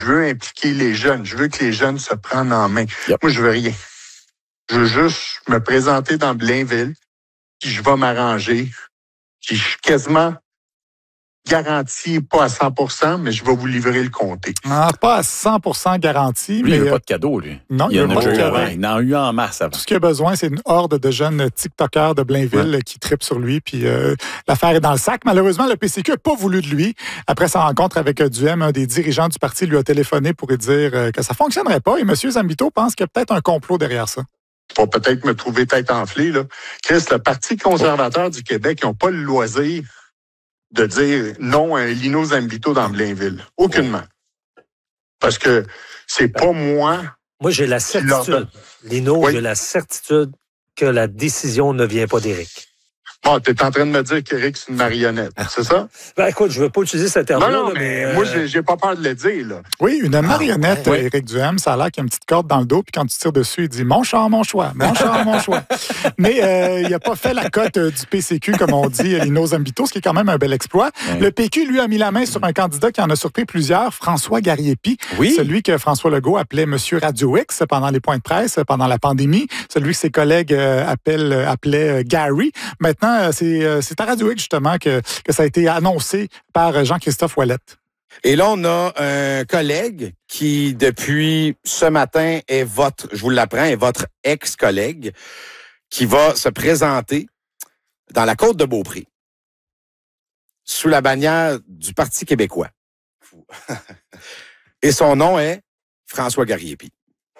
Je veux impliquer les jeunes. Je veux que les jeunes se prennent en main. Yep. Moi, je veux rien. Je veux juste me présenter dans Blainville, puis je vais m'arranger. Puis je suis quasiment garanti, pas à 100%, mais je vais vous livrer le comté. Ah, pas à 100% garanti. Lui, mais il veut pas de cadeau, lui. Non, il veut en a pas de eu cadeau. avant. Il en a eu en masse avant. Tout ce qu'il a besoin, c'est une horde de jeunes TikTokers de Blainville qui trippent sur lui. Puis l'affaire est dans le sac. Malheureusement, le PCQ n'a pas voulu de lui. Après sa rencontre avec Duhem, un des dirigeants du parti lui a téléphoné pour lui dire que ça ne fonctionnerait pas. Et M. Zambito pense qu'il y a peut-être un complot derrière ça. Pour peut-être me trouver tête enflée, là. Chris, le Parti conservateur du Québec, ils n'ont pas le loisir de dire non à un Lino Zambito dans Blainville. Aucunement. Parce que c'est pas moi. Moi, j'ai la certitude, Lino, Oui. j'ai la certitude que la décision ne vient pas d'Éric. Bon, t'es en train de me dire qu'Éric, c'est une marionnette, c'est ça? Ben écoute, je ne veux pas utiliser ce terme-là. Non, là, mais moi, j'ai pas peur de le dire, là. Oui, une marionnette, ouais. Éric Duhem, ça a l'air qu'il y a une petite corde dans le dos, puis quand tu tires dessus, il dit « Mon char, mon choix, mon char, mon choix ». Mais il n'a pas fait la cote du PCQ, comme on dit, Lino Zambito, ce qui est quand même un bel exploit. Ouais. Le PQ, lui, a mis la main sur un candidat qui en a surpris plusieurs, François Garriépi, celui que François Legault appelait Monsieur Radio X pendant les points de presse, pendant la pandémie, celui que ses collègues appelaient Gary. Maintenant, c'est à Radio X, justement, que ça a été annoncé par Jean-Christophe Ouellette. Et là, on a un collègue qui, depuis ce matin, je vous l'apprends, est votre ex-collègue, qui va se présenter dans la Côte-de-Beaupré, sous la bannière du Parti québécois. Et son nom est François Garriépi.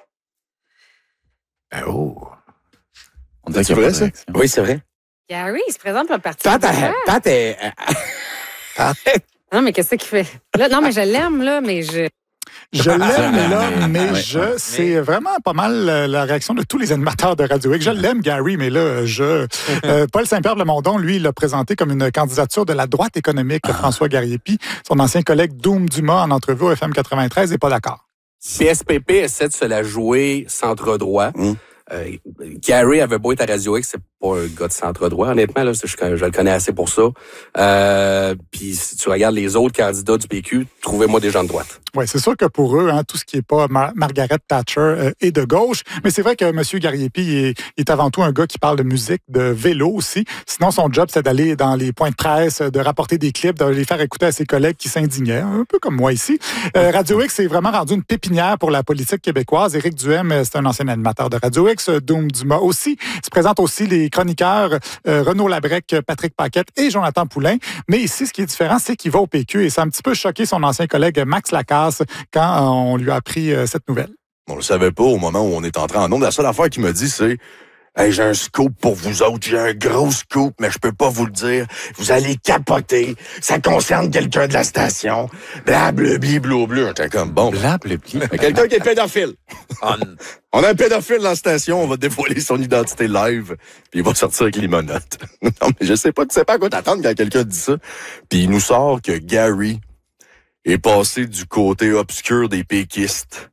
Oh! C'est vrai, ça? Oui, c'est vrai. Gary, il se présente pour le Parti Pat est... Non, mais qu'est-ce qu'il fait? Là, non, mais je l'aime, là, mais je... Je l'aime, là, mais c'est vraiment pas mal la réaction de tous les animateurs de Radio X. Je l'aime, Gary, mais là, Paul Saint-Pierre Plamondon, lui, il l'a présenté comme une candidature de la droite économique, François Garriépi. Son ancien collègue Doom Dumas, en entrevue au FM 93, n'est pas d'accord. PSPP essaie de se la jouer centre-droit. Gary avait beau être à Radio X, c'est pas un gars de centre-droit, honnêtement, là, je le connais assez pour ça. Puis si tu regardes les autres candidats du PQ, trouvez-moi des gens de droite. Oui, c'est sûr que pour eux, tout ce qui n'est pas Margaret Thatcher est de gauche. Mais c'est vrai que M. Garriépi est avant tout un gars qui parle de musique, de vélo aussi. Sinon, son job, c'est d'aller dans les points de presse, de rapporter des clips, de les faire écouter à ses collègues qui s'indignaient, un peu comme moi ici. Radio X est vraiment rendu une pépinière pour la politique québécoise. Éric Duhem, c'est un ancien animateur de Radio X. Doom Dumas aussi. Se présentent aussi les chroniqueurs Renaud Labrec, Patrick Paquette et Jonathan Poulain. Mais ici, ce qui est différent, c'est qu'il va au PQ et ça a un petit peu choqué son ancien collègue Max Lacasse quand on lui a appris cette nouvelle. On le savait pas au moment où on est entré en ondes. La seule affaire qu'il me dit, c'est « Hey, j'ai un scoop pour vous autres. J'ai un gros scoop, mais je peux pas vous le dire. Vous allez capoter. Ça concerne quelqu'un de la station. Blablabli, bleu. » J'étais comme, bon. Blablabli. Quelqu'un qui est pédophile. On a un pédophile dans la station. On va dévoiler son identité live. Puis il va sortir avec les menottes. Non, mais je sais pas, tu sais pas à quoi t'attendre quand quelqu'un dit ça. Puis il nous sort que Gary est passé du côté obscur des péquistes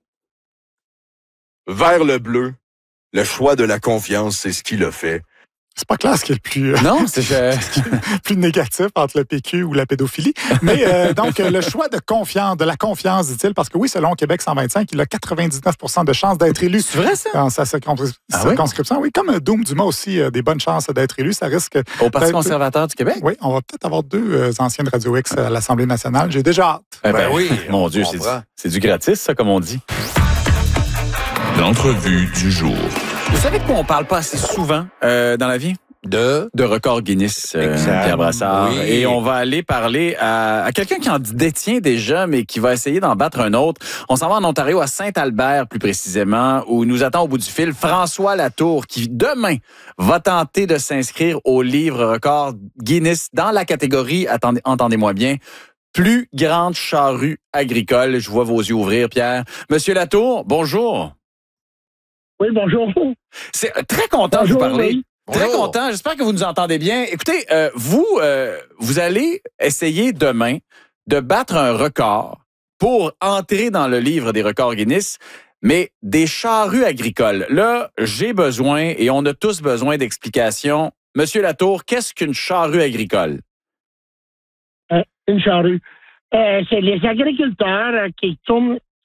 vers le bleu. Le choix de la confiance, c'est ce qu'il a fait. C'est pas clair ce qui est le plus, non, c'est plus négatif entre le PQ ou la pédophilie. Mais donc, le choix de la confiance, dit-il, parce que oui, selon Québec 125, il a 99% de chances d'être élu. C'est vrai, ça? Dans sa circonscription. Oui, comme Doom Dumas aussi a des bonnes chances d'être élu. Ça risque... Au Parti conservateur du Québec? Oui, on va peut-être avoir 2 anciens de Radio X à l'Assemblée nationale. J'ai déjà hâte. Ben oui, mon Dieu, c'est du gratis, ça, comme on dit. L'entrevue du jour. Vous savez de quoi on parle pas assez souvent dans la vie? De record Guinness, Pierre Brassard. Oui. Et on va aller parler à quelqu'un qui en détient déjà, mais qui va essayer d'en battre un autre. On s'en va en Ontario, à Saint-Albert plus précisément, où nous attend au bout du fil François Latour, qui demain va tenter de s'inscrire au livre record Guinness dans la catégorie, entendez-moi bien, plus grande charrue agricole. Je vois vos yeux ouvrir, Pierre. Monsieur Latour, bonjour. Oui, bonjour. C'est très content de vous parler. Oui. Très content. J'espère que vous nous entendez bien. Écoutez, vous allez essayer demain de battre un record pour entrer dans le livre des records Guinness, mais des charrues agricoles. Là, j'ai besoin, et on a tous besoin d'explications. Monsieur Latour, qu'est-ce qu'une charrue agricole? Une charrue. C'est les agriculteurs qui tournent